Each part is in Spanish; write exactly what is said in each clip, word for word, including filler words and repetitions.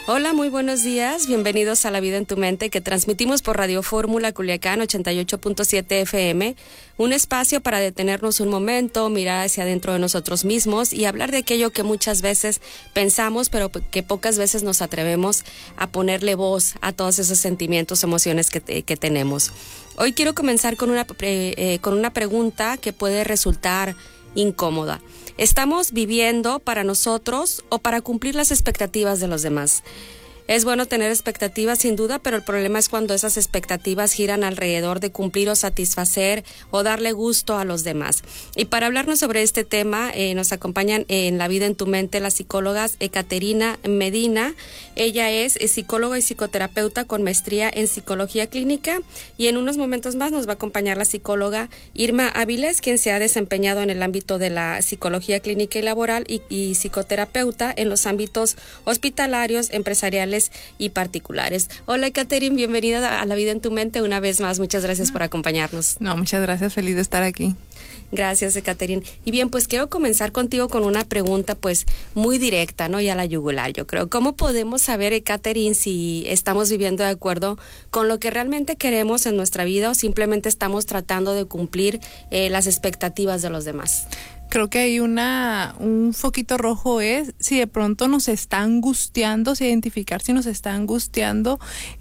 Hola, muy buenos días. Bienvenidos a La Vida en tu Mente, que transmitimos por Radio Fórmula Culiacán ochenta y ocho punto siete F M. Un espacio para detenernos un momento, mirar hacia adentro de nosotros mismos y hablar de aquello que muchas veces pensamos, pero que pocas veces nos atrevemos a ponerle voz a todos esos sentimientos, emociones que, te, que tenemos. Hoy quiero comenzar con una, eh, con una pregunta que puede resultar incómoda. ¿Estamos viviendo para nosotros o para cumplir las expectativas de los demás? Es bueno tener expectativas sin duda, pero el problema es cuando esas expectativas giran alrededor de cumplir o satisfacer o darle gusto a los demás. Y para hablarnos sobre este tema, eh, nos acompañan en La Vida en tu Mente las psicólogas Ekaterina Medina. Ella es psicóloga y psicoterapeuta con maestría en psicología clínica, y en unos momentos más nos va a acompañar la psicóloga Irma Áviles, quien se ha desempeñado en el ámbito de la psicología clínica y laboral y, y psicoterapeuta en los ámbitos hospitalarios, empresariales y particulares. Hola, Ekaterina, bienvenida a La Vida en tu Mente una vez más. Muchas gracias por acompañarnos. No, muchas gracias, feliz de estar aquí. Gracias, Ekaterina. Y bien, pues quiero comenzar contigo con una pregunta pues muy directa, ¿no? Y a la yugular, yo creo. ¿Cómo podemos saber, Ekaterina, si estamos viviendo de acuerdo con lo que realmente queremos en nuestra vida o simplemente estamos tratando de cumplir eh, las expectativas de los demás? Creo que hay una un foquito rojo es si de pronto nos está angustiando, si identificar si nos está angustiando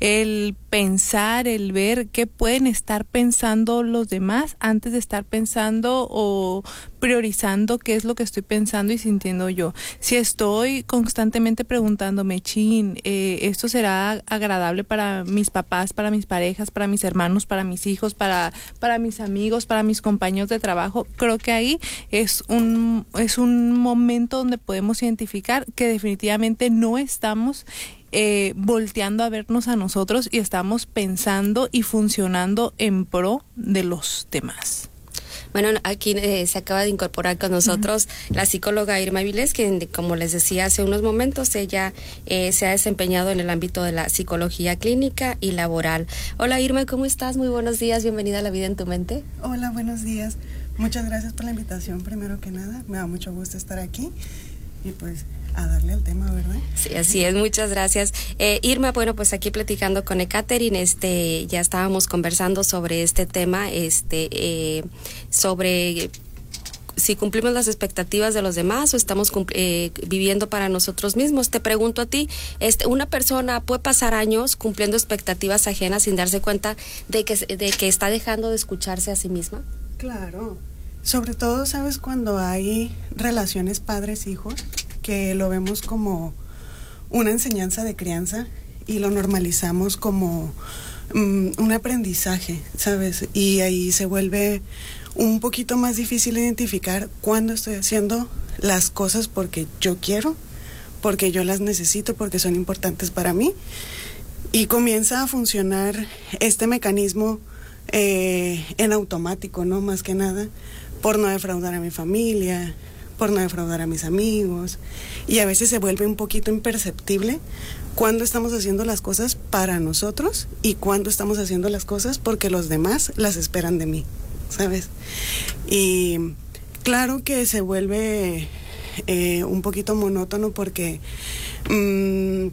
el pensar, el ver qué pueden estar pensando los demás antes de estar pensando o priorizando qué es lo que estoy pensando y sintiendo yo. Si estoy constantemente preguntándome, chin, eh, esto será agradable para mis papás, para mis parejas, para mis hermanos, para mis hijos, para, para mis amigos, para mis compañeros de trabajo, creo que ahí es un, es un momento donde podemos identificar que definitivamente no estamos eh, volteando a vernos a nosotros y estamos pensando y funcionando en pro de los demás. Bueno, aquí eh, se acaba de incorporar con nosotros uh-huh. la psicóloga Irma Áviles, que como les decía hace unos momentos, ella eh, se ha desempeñado en el ámbito de la psicología clínica y laboral. Hola, Irma, ¿cómo estás? Muy buenos días, bienvenida a La Vida en tu Mente. Hola, buenos días. Muchas gracias por la invitación, primero que nada. Me da mucho gusto estar aquí y pues a darle al tema, ¿verdad? Sí, así es, muchas gracias. Eh, Irma, bueno, pues aquí platicando con Ekaterina, este, ya estábamos conversando sobre este tema, este, eh, sobre si cumplimos las expectativas de los demás o estamos eh, viviendo para nosotros mismos. Te pregunto a ti, este, ¿una persona puede pasar años cumpliendo expectativas ajenas sin darse cuenta de que, de que está dejando de escucharse a sí misma? Claro, sobre todo, ¿sabes? Cuando hay relaciones padres-hijos, que lo vemos como una enseñanza de crianza y lo normalizamos como um, un aprendizaje, ¿sabes? Y ahí se vuelve un poquito más difícil identificar cuándo estoy haciendo las cosas porque yo quiero, porque yo las necesito, porque son importantes para mí, y comienza a funcionar este mecanismo eh, en automático, ¿no? Más que nada, por no defraudar a mi familia, por no defraudar a mis amigos, y a veces se vuelve un poquito imperceptible cuando estamos haciendo las cosas para nosotros y cuando estamos haciendo las cosas porque los demás las esperan de mí, ¿sabes? Y claro que se vuelve eh, un poquito monótono porque mmm,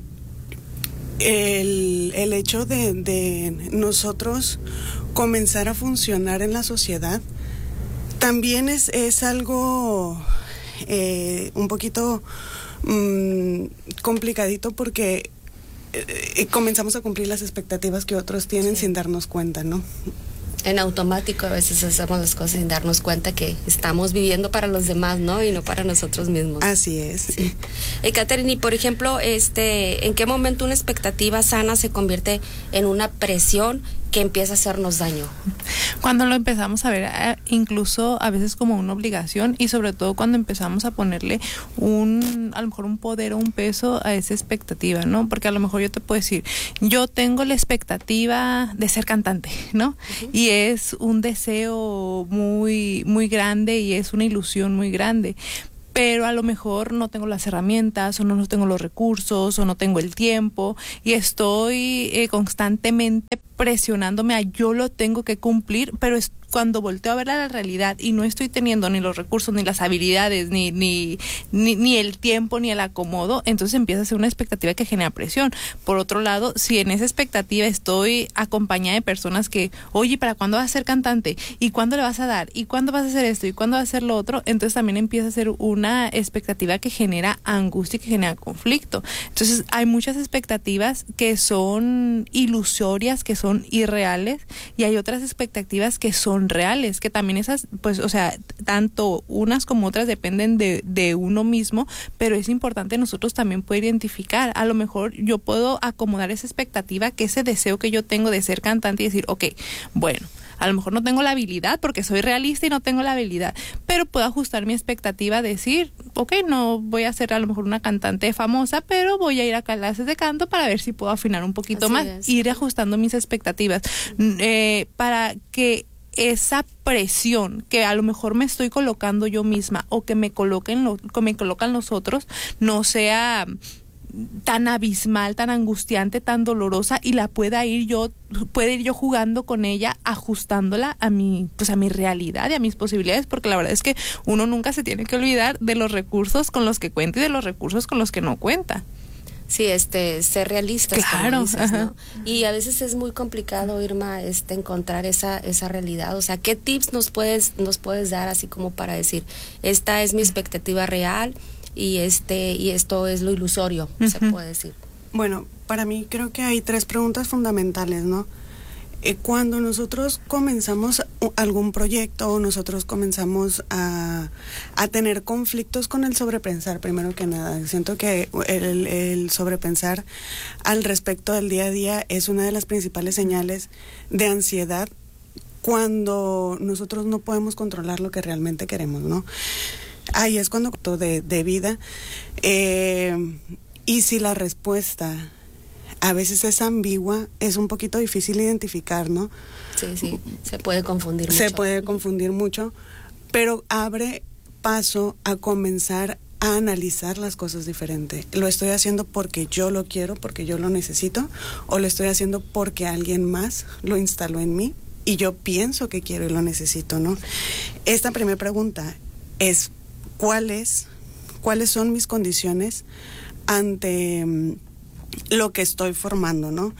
el, el hecho de, de nosotros comenzar a funcionar en la sociedad también es, es algo eh, un poquito mmm, complicadito porque eh, comenzamos a cumplir las expectativas que otros tienen sí. sin darnos cuenta, ¿no? En automático a veces hacemos las cosas sin darnos cuenta que estamos viviendo para los demás, ¿no? Y no para nosotros mismos. Así es. Sí. Ekaterina, y por ejemplo, este, ¿en qué momento una expectativa sana se convierte en una presión que empieza a hacernos daño? Cuando lo empezamos a ver eh, incluso a veces como una obligación, y sobre todo cuando empezamos a ponerle un, a lo mejor un poder o un peso a esa expectativa, ¿no? Porque a lo mejor yo te puedo decir, yo tengo la expectativa de ser cantante, ¿no? Uh-huh. Y es un deseo muy, muy grande y es una ilusión muy grande. Pero a lo mejor no tengo las herramientas o no tengo los recursos o no tengo el tiempo y estoy eh, constantemente presionándome a yo lo tengo que cumplir, pero es, cuando volteo a ver a la realidad y no estoy teniendo ni los recursos, ni las habilidades, ni, ni, ni, ni el tiempo, ni el acomodo, entonces empieza a ser una expectativa que genera presión. Por otro lado, si en esa expectativa estoy acompañada de personas que, oye, ¿para cuándo vas a ser cantante? ¿Y cuándo le vas a dar? ¿Y cuándo vas a hacer esto? ¿Y cuándo vas a hacer lo otro? Entonces también empieza a ser una expectativa que genera angustia y que genera conflicto. Entonces hay muchas expectativas que son ilusorias, que son irreales, y hay otras expectativas que son reales, que también esas, pues, o sea, tanto unas como otras dependen de, de uno mismo, pero es importante nosotros también poder identificar. A lo mejor yo puedo acomodar esa expectativa, que ese deseo que yo tengo de ser cantante y decir, ok, bueno, a lo mejor no tengo la habilidad porque soy realista y no tengo la habilidad, pero puedo ajustar mi expectativa a decir, ok, no voy a ser a lo mejor una cantante famosa, pero voy a ir a clases de canto para ver si puedo afinar un poquito Así más, es. ir ajustando mis expectativas, eh, para que esa presión que a lo mejor me estoy colocando yo misma o que me coloquen lo, que me colocan los otros no sea tan abismal, tan angustiante, tan dolorosa, y la pueda ir yo, puede ir yo jugando con ella, ajustándola a mi, pues a mi realidad y a mis posibilidades, porque la verdad es que uno nunca se tiene que olvidar de los recursos con los que cuenta y de los recursos con los que no cuenta. Sí, este, ser realistas, claro, como dices, ajá. ¿no? Y a veces es muy complicado, Irma, este, encontrar esa, esa realidad. O sea, ¿qué tips nos puedes, nos puedes dar así como para decir, esta es mi expectativa real y este, y esto es lo ilusorio, uh-huh. se puede decir? Bueno, para mí creo que hay tres preguntas fundamentales, ¿no? Eh, cuando nosotros comenzamos algún proyecto o nosotros comenzamos a, a tener conflictos con el sobrepensar, primero que nada, siento que el, el sobrepensar al respecto del día a día es una de las principales señales de ansiedad cuando nosotros no podemos controlar lo que realmente queremos, ¿no? Ahí es cuando de, de vida, eh, y si la respuesta a veces es ambigua, es un poquito difícil identificar, ¿no? Sí, sí, se puede confundir mucho. Se puede confundir mucho, pero abre paso a comenzar a analizar las cosas diferente. ¿Lo estoy haciendo porque yo lo quiero, porque yo lo necesito? ¿O lo estoy haciendo porque alguien más lo instaló en mí y yo pienso que quiero y lo necesito, ¿no? Esta primera pregunta es, ¿cuáles, cuáles son mis condiciones ante lo que estoy formando, ¿no?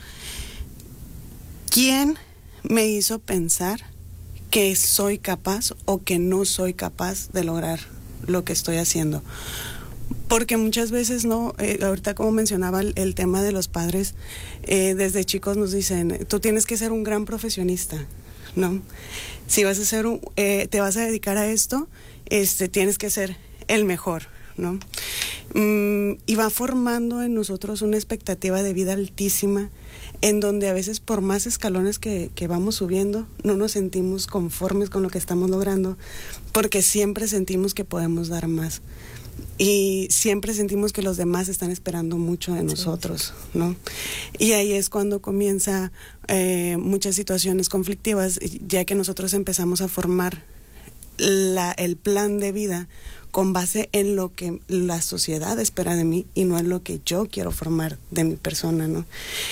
¿Quién me hizo pensar que soy capaz o que no soy capaz de lograr lo que estoy haciendo? Porque muchas veces, ¿no? Eh, ahorita como mencionaba el, el tema de los padres, eh, desde chicos nos dicen, tú tienes que ser un gran profesionista, ¿no? Si vas a ser un, eh, te vas a dedicar a esto, este, tienes que ser el mejor, ¿no? Mm, y va formando en nosotros una expectativa de vida altísima, en donde a veces por más escalones que, que vamos subiendo, no nos sentimos conformes con lo que estamos logrando, porque siempre sentimos que podemos dar más. Y siempre sentimos que los demás están esperando mucho de nosotros, ¿no? Y ahí es cuando comienza eh, muchas situaciones conflictivas, ya que nosotros empezamos a formar la, el plan de vida con base en lo que la sociedad espera de mí y no en lo que yo quiero formar de mi persona, ¿no?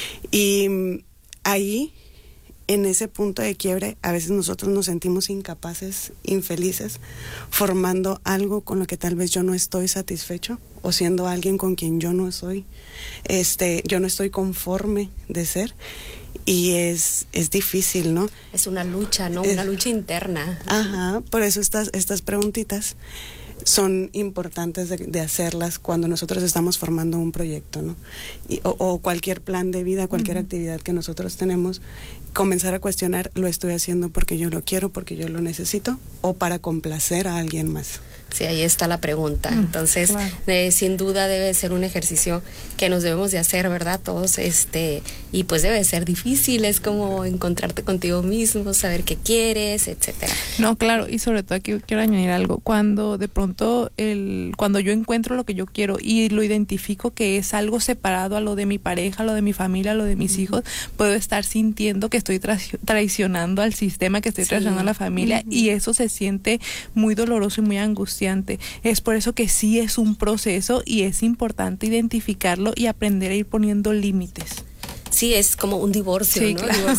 Y ahí, en ese punto de quiebre, a veces nosotros nos sentimos incapaces, infelices, formando algo con lo que tal vez yo no estoy satisfecho, o siendo alguien con quien yo no soy, este, yo no estoy conforme de ser, y es, es difícil, ¿no? Es una lucha, ¿no? Una lucha interna. Ajá, por eso estas, estas preguntitas son importantes de, de hacerlas cuando nosotros estamos formando un proyecto, ¿no? Y, o, o cualquier plan de vida, cualquier uh-huh. actividad que nosotros tenemos, comenzar a cuestionar, ¿lo estoy haciendo porque yo lo quiero, porque yo lo necesito, o para complacer a alguien más? Sí, ahí está la pregunta. Entonces, claro. eh, sin duda debe ser un ejercicio que nos debemos de hacer, ¿verdad? Todos, este, y pues debe ser difícil, es como encontrarte contigo mismo, saber qué quieres, etcétera. No, claro, y sobre todo aquí quiero añadir algo. Cuando de pronto, el, cuando yo encuentro lo que yo quiero y lo identifico que es algo separado a lo de mi pareja, a lo de mi familia, a lo de mis uh-huh. hijos, puedo estar sintiendo que estoy tra- traicionando al sistema, que estoy sí. traicionando a la familia, uh-huh. y eso se siente muy doloroso y muy angustiante. Es por eso que sí es un proceso y es importante identificarlo y aprender a ir poniendo límites. Sí, es como un divorcio, sí, ¿no? Claro.